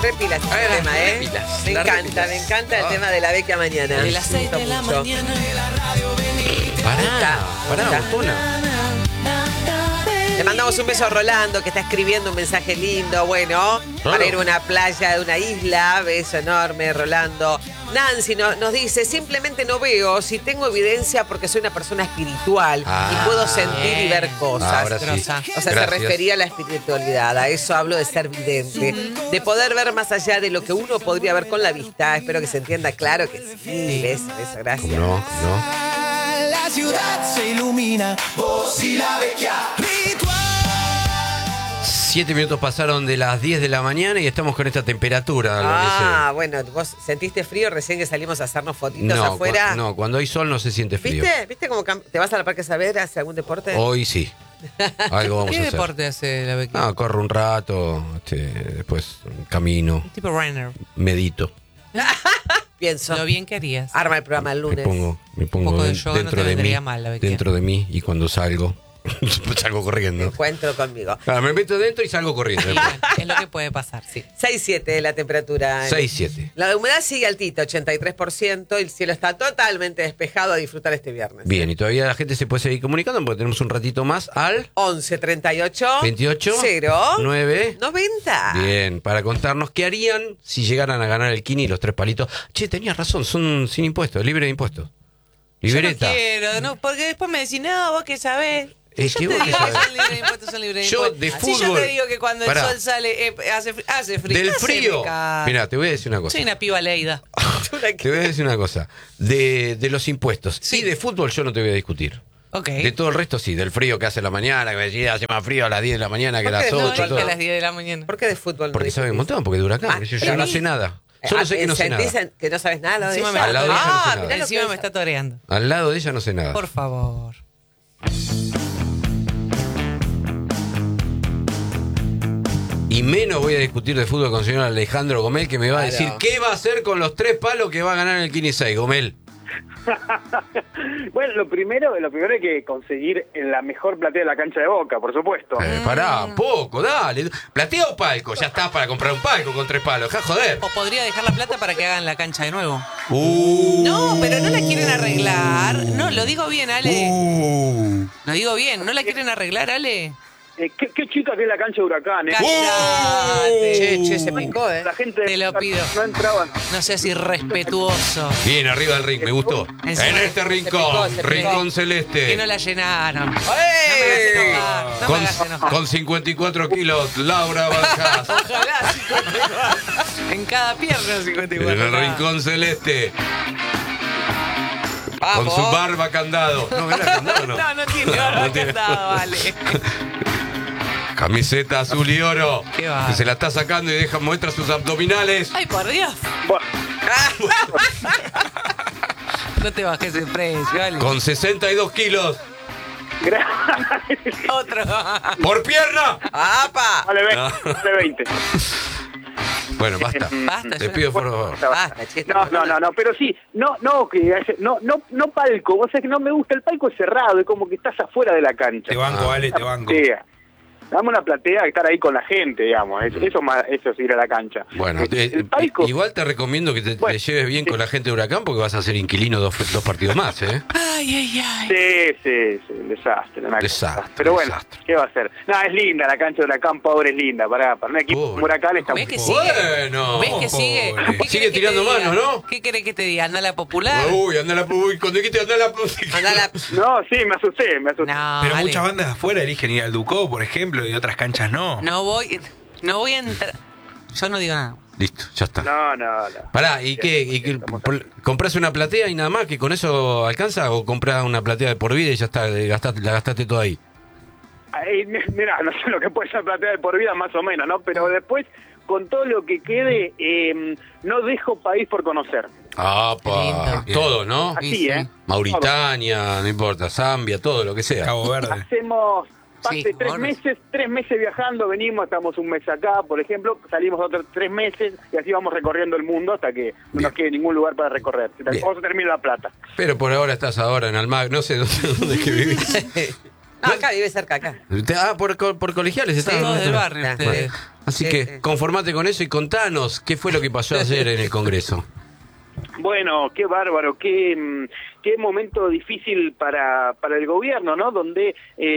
Repilas este tema, repilas, me encanta el tema de la vecchia mañana. De las 6 de la mañana. Pará, botona. Le mandamos un beso a Rolando, que está escribiendo un mensaje lindo, bueno, para ir a una playa de una isla. Beso enorme, Rolando. Nancy nos dice, simplemente no veo si tengo evidencia porque soy una persona espiritual y puedo sentir y ver cosas. Ahora sí. O sea, Gracias. se refería a la espiritualidad, a eso hablo de ser vidente, de poder ver más allá de lo que uno podría ver con la vista. Espero que se entienda claro que sí. Beso, gracias. ¿Cómo no? La ciudad se ilumina, vos y la vecchia. 7 minutos pasaron de las 10 de la mañana y estamos con esta temperatura. Bueno, vos sentiste frío recién que salimos a hacernos fotitos afuera. Cuando hay sol no se siente frío. ¿Viste cómo te vas a la Parque Saavedra a hacer algún deporte? Hoy sí. Algo vamos a ¿Qué hacer. deporte hace la vecchia? No, corro un rato, después camino, Tipo runner. medito. Pienso. Lo bien que harías. Arma el programa el lunes. Me pongo Un poco de yoga no te dentro de mí, vendría mal, la vecchia. dentro de mí, y cuando salgo salgo corriendo. Encuentro conmigo. Me meto dentro y salgo corriendo. Sí, es lo que puede pasar, sí. 6-7 la temperatura. 6-7. La humedad sigue altita, 83%. El cielo está totalmente despejado, a disfrutar este viernes. Bien, y todavía la gente se puede seguir comunicando porque tenemos un ratito más al 11 38 28 0 9 90. Bien, para contarnos qué harían si llegaran a ganar el Kini y los 3 palitos. Che, tenías razón, son sin impuestos, libre de impuestos. Libreta. Yo no quiero, no, porque después me decís, no, vos qué sabés. Es Yo que te vos digo qué que sabés. son libres de impuestos, son libres de Yo impuestos. de Si yo fútbol- te digo que cuando Pará. el sol sale, hace frío. Del Haceme frío. caso. Mirá, te voy a decir una cosa. Soy una piba leída. Te voy a decir una cosa. De los impuestos y de fútbol yo no te voy a discutir. Ok. De todo el resto sí, del frío que hace la mañana, que me decía hace más frío a las 10 de la mañana que a ¿Por qué las de No, 8. dije todo. a las 10 de la mañana. ¿Por qué de fútbol no Porque sabe un discutís? montón, porque de huracán. Ah, yo no sé nada. Solo sé que no sé nada. Dicen que no sabes nada de Encima ella. Al lado de ella no sé nada. mirá lo Encima que me es. está toreando. Al lado de ella no sé nada. Por favor. Y menos voy a discutir de fútbol con el señor Alejandro Gomel, que me va a Claro. decir qué va a hacer con los 3 palos que va a ganar en el Kini 6, Gomel. Bueno, lo primero hay que conseguir la mejor platea de la cancha de Boca, por supuesto. Pará, poco, dale. ¿Platea o palco? Ya está para comprar un palco con 3 palos. ¡Ja, joder! O podría dejar la plata para que hagan la cancha de nuevo. Uh. No, pero no la quieren arreglar. No, lo digo bien, Ale. Lo digo bien. ¿No la quieren arreglar, Ale? Qué chica que es la cancha de Huracán. Cállate. Che, se picó, ¿eh? La gente Te lo pido. no entraba. No seas irrespetuoso. Bien, arriba del ring, me gustó. Encima- En este rincón, se picó. rincón celeste. Que no la llenaron. ¡Eh! No me hagas enojar. No me Con, hagas enojar. con 54 kilos, Laura Bajas. Ojalá 54. En cada pierna 54. En el rincón celeste. Con Vamos. su barba candado. No, ¿era candado o no? No tiene barba No tiene. candado, vale. Camiseta azul y oro. Qué va. Que se la está sacando y muestra sus abdominales. Ay, por Dios. Bueno, No te bajes el precio, vale. Con 62 kilos. Otro. ¡Por pierna! ¡Apa! vale 20. Bueno, basta. Basta, Te yo pido por favor. Basta, che, No, pero sí, no, palco, vos sabés que no me gusta, el palco es cerrado, es como que estás afuera de la cancha. Te banco, Ale, te banco. Platea. Dame una platea, estar ahí con la gente, digamos, eso es ir a la cancha. Bueno, el palco, igual te recomiendo que te Bueno, lleves bien con la gente de Huracán porque vas a ser inquilino dos partidos más, ¿eh? Ay, ay. sí, un desastre. Desastre, Pero bueno, desastre. ¿qué va a hacer? No, es linda la cancha de Huracán, pobre, es linda, para un equipo Pobre. como Huracán está ¿Ves que muy sigue? Bueno. ¿Ves que sigue? Pobre. ¿Qué querés Sigue que te tirando diga? manos, ¿no? ¿Qué querés que te diga? ¿Anda la popular? Uy, cuando dijiste anda la... Anda la- No, sí, me asusté. No, Pero Ale. muchas bandas de afuera eligen ir al Ducó, por ejemplo, y otras canchas no. No voy a entrar. Yo no digo nada. Listo, ya está. No. Pará, ¿y qué? ¿Comprás una platea y nada más que con eso alcanza o comprás una platea de por vida y ya está, la gastaste toda ahí? Mirá, no sé lo que puede ser platea de por vida, más o menos, ¿no? Pero después, con todo lo que quede, no dejo país por conocer. ¡Apa! Lindo. Todo, ¿no? Así, Sí. Mauritania, no importa, Zambia, todo lo que sea. Cabo Verde. Hacemos Sí, tres ahora meses viajando, venimos, estamos un mes acá, por ejemplo, salimos otros 3 meses y así vamos recorriendo el mundo hasta que no Bien. nos quede ningún lugar para recorrer. Bien. Vamos a terminar La Plata. Pero por ahora estás ahora en Almagro, no sé dónde es que vivís. No, acá vive cerca, acá. Por Colegiales está. Todos del barrio. Claro. ustedes. Así Sí, que sí. conformate con eso y contanos qué fue lo que pasó ayer en el Congreso. Bueno, qué bárbaro, qué momento difícil para el gobierno, ¿no? Donde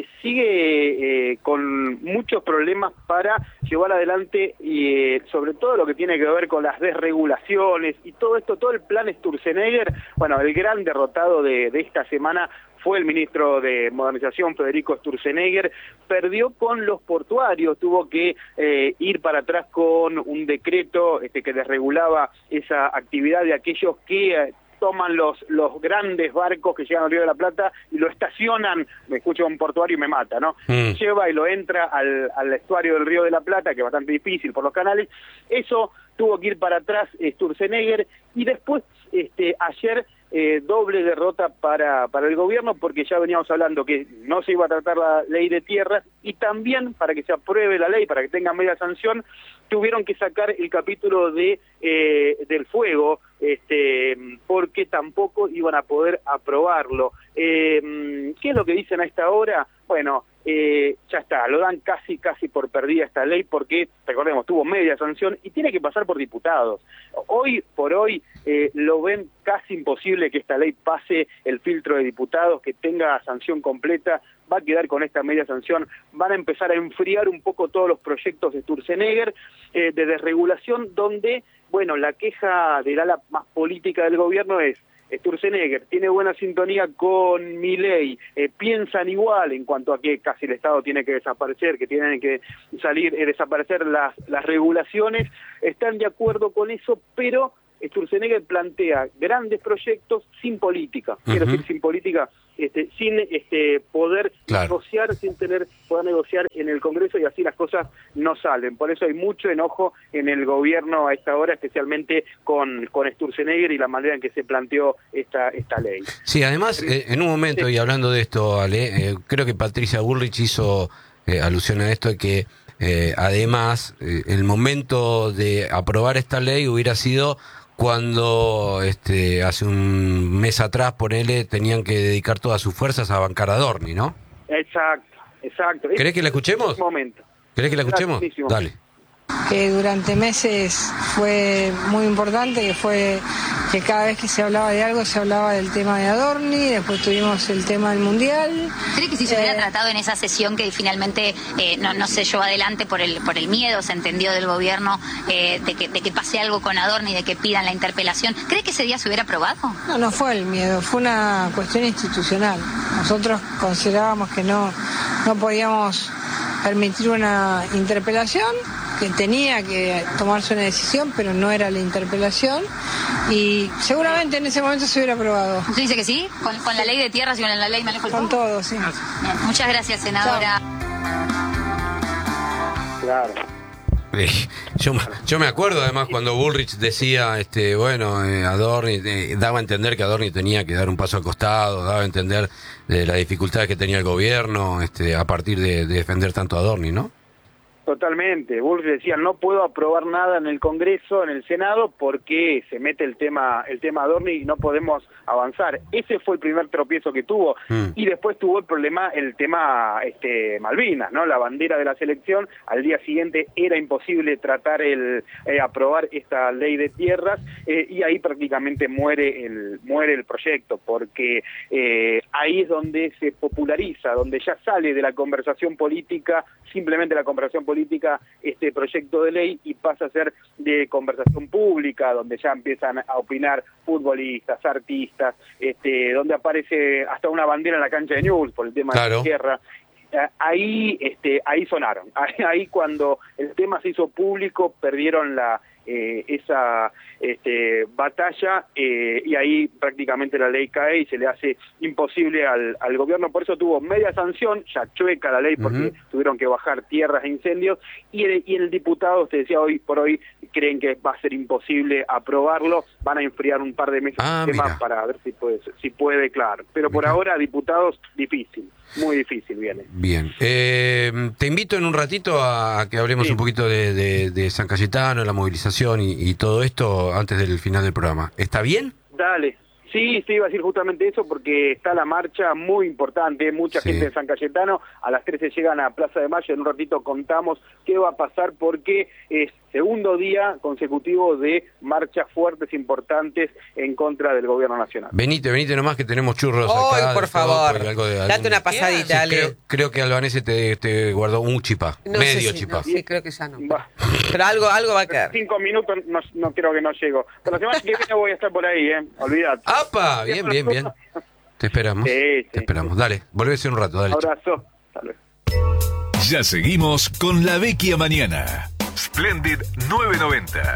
sigue con muchos problemas para llevar adelante y sobre todo lo que tiene que ver con las desregulaciones y todo esto, todo el plan Sturzenegger. Bueno, el gran derrotado de esta semana fue el ministro de Modernización, Federico Sturzenegger, perdió con los portuarios, tuvo que ir para atrás con un decreto que desregulaba esa actividad de aquellos que toman los grandes barcos que llegan al Río de la Plata y lo estacionan, me escucho un portuario y me mata, ¿no? Lleva y lo entra al estuario del Río de la Plata, que es bastante difícil por los canales. Eso tuvo que ir para atrás Sturzenegger y después ayer doble derrota para el gobierno, porque ya veníamos hablando que no se iba a tratar la ley de tierras y también para que se apruebe la ley, para que tenga media sanción, tuvieron que sacar el capítulo del fuego, porque tampoco iban a poder aprobarlo. ¿Qué es lo que dicen a esta hora? Bueno, ya está, lo dan casi por perdida esta ley porque, recordemos, tuvo media sanción y tiene que pasar por diputados. Hoy por hoy lo ven casi imposible que esta ley pase el filtro de diputados, que tenga sanción completa, va a quedar con esta media sanción, van a empezar a enfriar un poco todos los proyectos de Sturzenegger de desregulación, donde, bueno, la queja del ala más política del gobierno es: Sturzenegger tiene buena sintonía con Milei, piensan igual en cuanto a que casi el Estado tiene que desaparecer, que tienen que desaparecer las regulaciones, están de acuerdo con eso, pero Sturzenegger plantea grandes proyectos sin política, quiero decir sin política, sin poder negociar, sin poder negociar en el Congreso, y así las cosas no salen. Por eso hay mucho enojo en el gobierno a esta hora, especialmente con Sturzenegger y la manera en que se planteó esta ley. Sí, además, en un momento, y hablando de esto, Ale, creo que Patricia Bullrich hizo alusión a esto, de que además el momento de aprobar esta ley hubiera sido cuando hace un mes atrás, ponele, tenían que dedicar todas sus fuerzas a bancar a Adorni, ¿no? Exacto. ¿Querés que la escuchemos? Momento. ¿Querés que la escuchemos? Gracias. Dale. Que durante meses fue muy importante, que fue que cada vez que se hablaba de algo se hablaba del tema de Adorni, después tuvimos el tema del Mundial. ¿Cree que si se hubiera tratado en esa sesión que finalmente no se llevó adelante por el miedo, se entendió, del gobierno, de que pase algo con Adorni, de que pidan la interpelación, ¿cree que ese día se hubiera aprobado? No fue el miedo, fue una cuestión institucional. Nosotros considerábamos que no podíamos permitir una interpelación, que tenía que tomarse una decisión, pero no era la interpelación, y seguramente en ese momento se hubiera aprobado. ¿Usted dice que sí? ¿Con la ley de tierras y con la ley manejo el Con fuego? todo, sí. Bien, muchas gracias, senadora. Claro. Yo me acuerdo además cuando Bullrich decía, Adorni, daba a entender que Adorni tenía que dar un paso al costado, daba a entender de las dificultades que tenía el gobierno a partir de defender tanto a Adorni, ¿no? Totalmente. Bullrich decía: no puedo aprobar nada en el Congreso, en el Senado, porque se mete el tema Adorni y no podemos avanzar. Ese fue el primer tropiezo que tuvo. Y después tuvo el tema Malvinas, ¿no? La bandera de la selección. Al día siguiente era imposible aprobar esta ley de tierras, y ahí prácticamente muere el proyecto, porque ahí es donde se populariza, donde ya sale de la conversación política, simplemente la conversación política, este proyecto de ley, y pasa a ser de conversación pública, donde ya empiezan a opinar futbolistas, artistas, donde aparece hasta una bandera en la cancha de Newell's por el tema de la tierra. Ahí sonaron. Ahí cuando el tema se hizo público, perdieron esa batalla, y ahí prácticamente la ley cae y se le hace imposible al gobierno. Por eso tuvo media sanción, ya chueca la ley, porque tuvieron que bajar tierras e incendios, y en el diputado, usted decía, hoy por hoy creen que va a ser imposible aprobarlo, van a enfriar un par de meses el tema para ver si puede, claro. Pero por ahora, diputados, difícil. Muy difícil viene. Bien. Te invito en un ratito a que hablemos un poquito de San Cayetano, la movilización y todo esto antes del final del programa. ¿Está bien? Dale. Sí, iba a decir justamente eso porque está la marcha muy importante, mucha gente de San Cayetano, a las 13 llegan a Plaza de Mayo, en un ratito contamos qué va a pasar porque es segundo día consecutivo de marchas fuertes, importantes en contra del gobierno nacional. Venite nomás que tenemos churros Ay, acá. por favor, Date date una pasadita, Ale. Creo que Albanese te guardó un chipá, No medio sé si, chipá. no, sí, creo que ya no. Bah. Pero algo va a quedar. 5 minutos no creo que no llego. Pero la semana que viene voy a estar por ahí, olvídate. ¡Apa! Bien. Te esperamos. Sí. Te esperamos. Dale, volvés en un rato, dale. Abrazo. Hasta luego. Ya seguimos con La Vecchia Mañana. Splendid 990.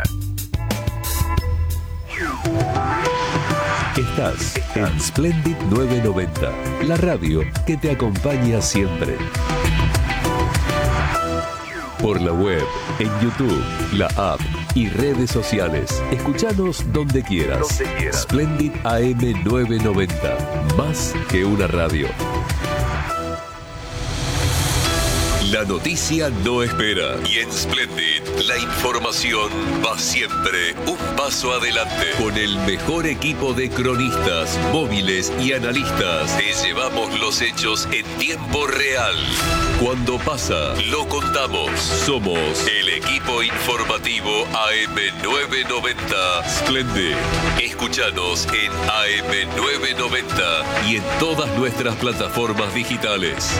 Estás en Splendid 990, la radio que te acompaña siempre. Por la web, en YouTube, la app y redes sociales. Escuchanos donde quieras. Splendid AM 990, más que una radio. La noticia no espera y en Splendid la información va siempre un paso adelante. Con el mejor equipo de cronistas, móviles y analistas te llevamos los hechos en tiempo real. Cuando pasa, lo contamos. Somos el equipo informativo AM990 Splendid. Escúchanos en AM990 y en todas nuestras plataformas digitales.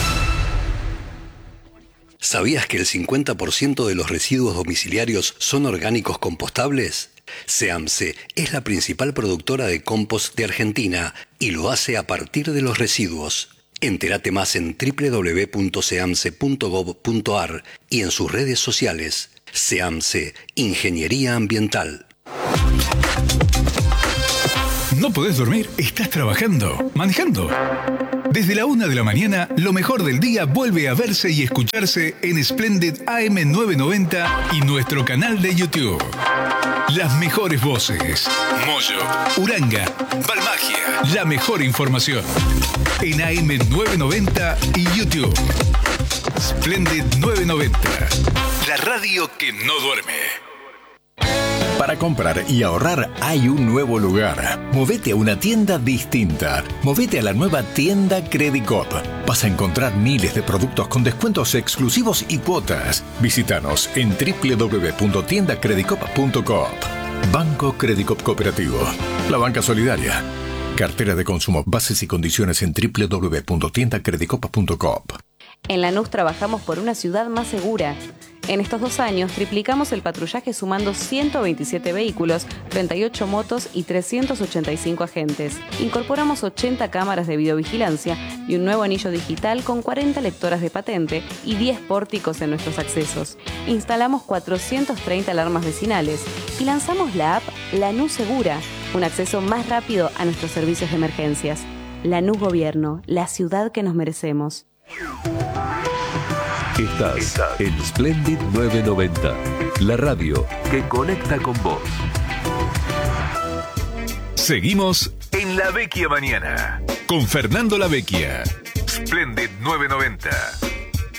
¿Sabías que el 50% de los residuos domiciliarios son orgánicos compostables? SEAMSE es la principal productora de compost de Argentina y lo hace a partir de los residuos. Entérate más en www.seamse.gov.ar y en sus redes sociales. SEAMSE, Ingeniería Ambiental. ¿No podés dormir? ¿Estás trabajando? ¿Manejando? Desde la 1 de la mañana, lo mejor del día vuelve a verse y escucharse en Splendid AM990 y nuestro canal de YouTube. Las mejores voces. Moyo, Uranga, Balmagia. La mejor información. En AM990 y YouTube. Splendid 990. La radio que no duerme. Para comprar y ahorrar hay un nuevo lugar. Movete a una tienda distinta. Movete a la nueva tienda Credicop. Vas a encontrar miles de productos con descuentos exclusivos y cuotas. Visítanos en www.tiendacredicop.coop. Banco Credicop Cooperativo. La banca solidaria. Cartera de consumo. Bases y condiciones en www.tiendacredicop.coop. En Lanús trabajamos por una ciudad más segura. En estos 2 años triplicamos el patrullaje sumando 127 vehículos, 38 motos y 385 agentes. Incorporamos 80 cámaras de videovigilancia y un nuevo anillo digital con 40 lectoras de patente y 10 pórticos en nuestros accesos. Instalamos 430 alarmas vecinales y lanzamos la app Lanús Segura, un acceso más rápido a nuestros servicios de emergencias. Lanús Gobierno, la ciudad que nos merecemos. Estás en Splendid 990, la radio que conecta con vos. Seguimos en La Vecchia Mañana con Fernando La Vecchia. Splendid 990.